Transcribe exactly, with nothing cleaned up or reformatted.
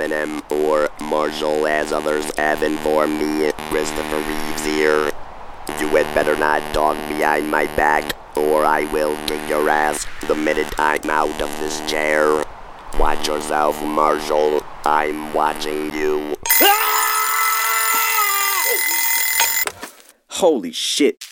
Eminem or Marshall, as others have informed me. Christopher Reeves here. You had better not talk behind my back, or I will kick your ass the minute I'm out of this chair. Watch yourself, Marshall. I'm watching you. Holy shit.